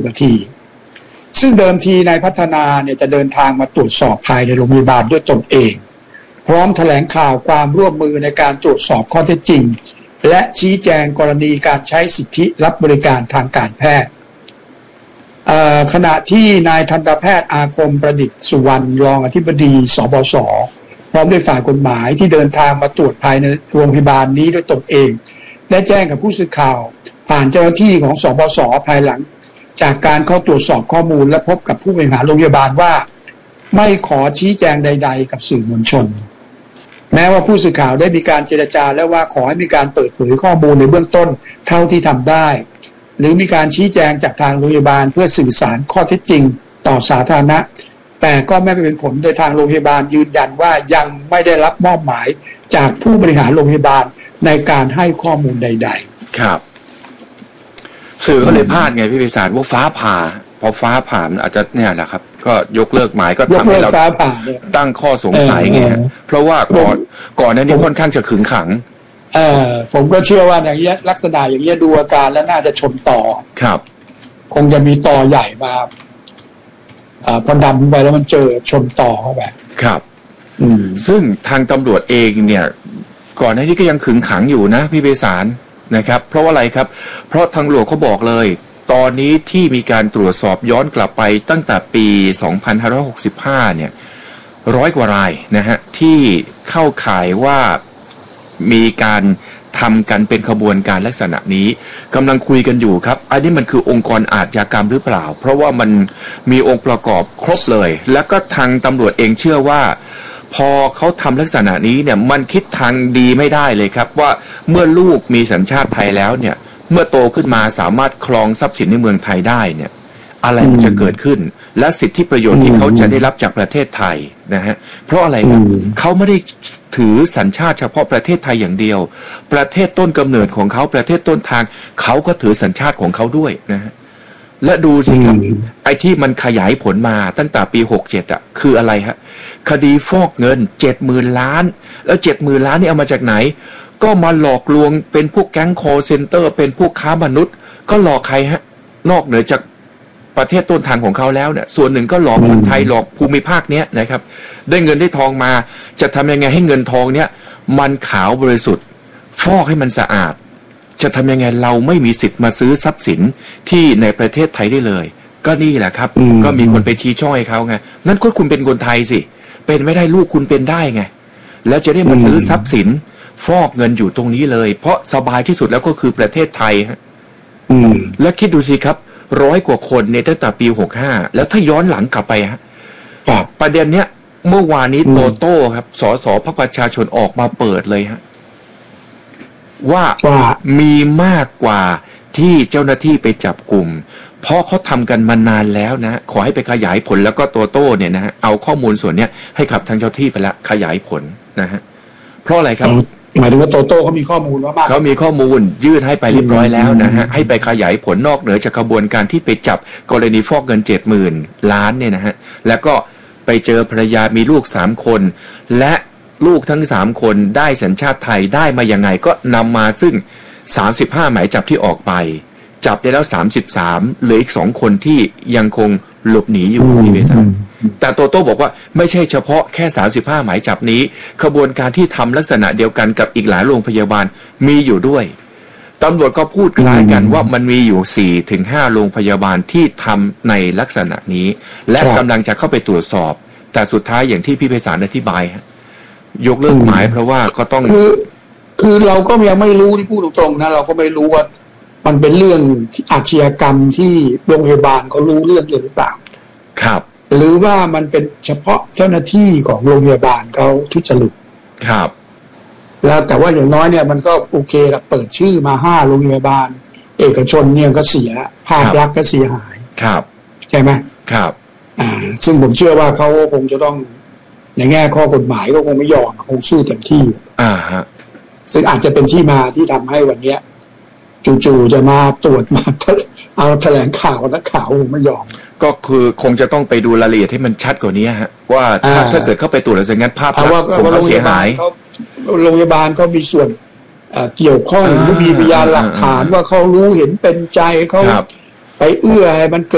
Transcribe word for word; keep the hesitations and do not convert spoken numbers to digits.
นาทีซึ่งเดิมทีนายพัฒนาเนี่ยจะเดินทางมาตรวจสอบภายในโรงพยาบาลด้วยตนเองพร้อมแถลงข่าวความร่วมมือในการตรวจสอบข้อเท็จจริงและชี้แจงกรณีการใช้สิทธิรับบริการทางการแพทย์ขณะที่นายทันตแพทย์อาคมประดิษฐ์สุวรรณรองอธิบดีสบศพร้อมด้วยฝ่ายกฎหมายที่เดินทางมาตรวจภายในโรงพยาบาลนี้ด้วยตนเองได้แจ้งกับผู้สื่อข่าวผ่านเจ้าหน้าที่ของสบศภายหลังจากการเข้าตรวจสอบข้อมูลและพบกับผู้บริหารโรงพยาบาลว่าไม่ขอชี้แจงใดๆกับสื่อมวลชนแม้ว่าผู้สื่อข่าวได้มีการเจรจาและว่าขอให้มีการเปิดเผยข้อมูลในเบื้องต้นเท่าที่ทำได้หรือมีการชี้แจงจากทางโรงพยาบาลเพื่อสื่อสารข้อเท็จจริงต่อสาธารณะแต่ก็ไม่เป็นผลโดยทางโรงพยาบาลยืนยันว่ายังไม่ได้รับมอบหมายจากผู้บริหารโรงพยาบาลในการให้ข้อมูลใดๆครับสื่อก็เลยพลาดไงพี่ไพศาลว่าฟ้าผ่าพอฟ้าผ่าอาจจะเนี่ยแหละครับก็ยกเลิกหมายก็ทำให้เราตั้งข้อสงสัยไงเพราะว่าก่อนก่อนนั้นนี่ค่อนข้างจะขึงขังเออผมก็เชื่อว่าอย่างเงี้ยลักษณะอย่างเงี้ยดูอาการแล้วน่าจะชนต่อครับคงจะมีต่อใหญ่มาอ่าพอดำไปแล้วมันเจอชนต่อเข้าไปครับอืมซึ่งทางตำรวจเองเนี่ยก่อนหน้านี้ก็ยังขึงขังอยู่นะพี่ไพศาลนะครับเพราะว่าอะไรครับเพราะทางหลวงเขาบอกเลยตอนนี้ที่มีการตรวจสอบย้อนกลับไปตั้งแต่ปีสองพันห้าร้อยหกสิบห้าเนี่ยร้อยกว่ารายนะฮะที่เข้าข่ายว่ามีการทำกันเป็นขบวนการลักษณะนี้กำลังคุยกันอยู่ครับอันนี้มันคือองค์กรอาชญากรรมหรือเปล่าเพราะว่ามันมีองค์ประกอบครบเลยแล้วก็ทางตำรวจเองเชื่อว่าพอเขาทำลักษณะนี้เนี่ยมันคิดทางดีไม่ได้เลยครับว่าเมื่อลูกมีสัญชาติไทยแล้วเนี่ยเมื่อโตขึ้นมาสามารถครองทรัพย์สินในเมืองไทยได้เนี่ยอะไรมันจะเกิดขึ้นและสิทธิประโยชน์ที่เขาจะได้รับจากประเทศไทยนะฮะเพราะอะไรครับเขาไม่ได้ถือสัญชาติเฉพาะประเทศไทยอย่างเดียวประเทศต้นกำเนิดของเขาประเทศต้นทางเขาก็ถือสัญชาติของเขาด้วยนะฮะและดูสิครับไอ้ที่มันขยายผลมาตั้งแต่ปีหกเจ็ดอ่ะคืออะไรฮะคดีฟอกเงิน เจ็ดหมื่น ล้านแล้ว เจ็ดหมื่น ล้านนี่เอามาจากไหนก็มาหลอกลวงเป็นพวกแก๊งคอลเซ็นเตอร์เป็นพวกค้ามนุษย์ก็หลอกใครฮะนอกเหนือจากประเทศต้นทางของเขาแล้วเนี่ยส่วนหนึ่งก็หลอกคนไทยหลอกภูมิภาคเนี้ยนะครับได้เงินได้ทองมาจะทำยังไงให้เงินทองเนี้ยมันขาวบริสุทธิ์ฟอกให้มันสะอาดจะทำยังไงเราไม่มีสิทธิ์มาซื้อทรัพย์สินที่ในประเทศไทยได้เลยก็นี่แหละครับก็มีคนไปชี้ช่องให้เขาไงงั้นก็คุณเป็นคนไทยสิเป็นไม่ได้ลูกคุณเป็นได้ไงแล้วจะได้มาซื้อทรัพย์สินฟอกเงินอยู่ตรงนี้เลยเพราะสบายที่สุดแล้วก็คือประเทศไทยฮะแล้วคิดดูสิครับร้อยกว่าคนในตั้งแต่ปีหกห้าแล้วถ้าย้อนหลังกลับไปฮะประเด็นเนี้ยเมื่อวานนี้โตโต้ครับสสพรรคประชาชนออกมาเปิดเลยฮะว่ามีมากกว่าที่เจ้าหน้าที่ไปจับกลุ่มเพราะเขาทำกันมานานแล้วนะขอให้ไปขยายผลแล้วก็โตโต้เนี่ยนะฮะเอาข้อมูลส่วนเนี้ยให้ขับทางเจ้าที่ไปละขยายผลนะฮะเพราะอะไรครับหมายถึงว่าโตโต้เขามีข้อมูลว่ามากเขามีข้อมูลยื่นให้ไปเรียบร้อยแล้วนะฮะให้ไปขยายผลนอกเหนือจากกระบวนการที่ไปจับกรณีฟอกเงิน เจ็ดหมื่น ล้านเนี่ยนะฮะแล้วก็ไปเจอภรรยามีลูกสามคนและลูกทั้งสามคนได้สัญชาติไทยได้มายังไงก็นำมาซึ่งสามสิบห้าหมายจับที่ออกไปจับได้แล้วสามสิบสามเหลืออีกสองคนที่ยังคงหลบหนีอยู่ที่เบซาแต่โตโต้บอกว่าไม่ใช่เฉพาะแค่สามสิบห้าหมายจับนี้ขบวนการที่ทำลักษณะเดียวกันกับอีกหลายโรงพยาบาลมีอยู่ด้วยตำรวจก็พูดคล้ายกันว่ามันมีอยู่ สี่ถึงห้า โรงพยาบาลที่ทำในลักษณะนี้และกำลังจะเข้าไปตรวจสอบแต่สุดท้ายอย่างที่พี่ไพศาลอธิบายยกเลิกหมายเพราะว่าก็ต้องคือคือเราก็ยังไม่รู้ที่พูดตรงๆนะเราก็ไม่รู้ว่ามันเป็นเรื่องอาชญากรรมที่โรงพยาบาลเขารู้เรื่องหรือเปล่าครับหรือว่ามันเป็นเฉพาะเจ้าหน้าที่ของโรงพยาบาลเขาทุจริตครับแล้วแต่ว่าอย่างน้อยเนี่ยมันก็โอเคละเปิดชื่อมาห้าโรงพยาบาลเอกชนเนี่ยก็เสียภาพลักษณ์ก็เสียหายครับใช่ไหมครับอ่าซึ่งผมเชื่อว่าเขาคงจะต้องในแง่ข้อกฎหมายก็คงไม่ยอมคงสู้เต็มที่อ่าฮะซึ่งอาจจะเป็นที่มาที่ทำให้วันเนี้ยจู่ๆจะมาตรวจมาเอาแถลงข่าวนักข่าวไม่ยอมก็คือคงจะต้องไปดูรายละเอียดให้มันชัดกว่านี้ฮะว่าถ้าถ้าเกิดเข้าไปตรวจแล้วจะงั้นภาพลักษณ์ของเขาเสียหายโรงพยาบาลเขามีส่วนเกี่ยวข้องหรือมีพยานหลักฐานว่าเขารู้เห็นเป็นใจเขาไปเอื้อให้มัน